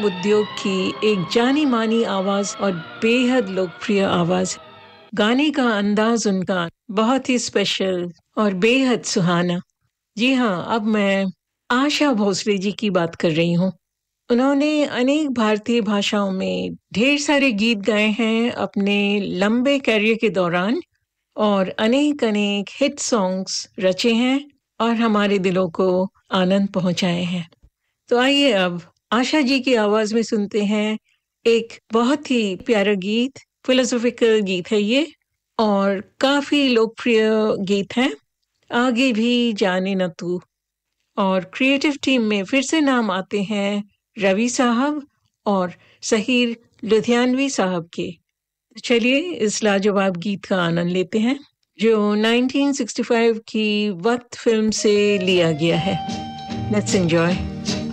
उद्योग की एक जानी मानी आवाज और बेहद लोकप्रिय आवाज। गाने का अंदाज उनका बहुत ही स्पेशल और बेहद सुहाना। जी हाँ, अब मैं आशा भोसले जी की बात कर रही हूँ। उन्होंने अनेक भारतीय भाषाओं में ढेर सारे गीत गाए हैं अपने लंबे करियर के दौरान और अनेक अनेक हिट सॉन्ग्स रचे हैं और हमारे दिलों को आनंद पहुंचाए हैं। तो आइए अब आशा जी की आवाज में सुनते हैं एक बहुत ही प्यारा गीत। फिलोसॉफिकल गीत है ये और काफी लोकप्रिय गीत है, आगे भी जाने न तू। और क्रिएटिव टीम में फिर से नाम आते हैं रवि साहब और सहीर लुधियानवी साहब के। तो चलिए इस लाजवाब गीत का आनंद लेते हैं जो 1965 की वक्त फिल्म से लिया गया है। Let's enjoy.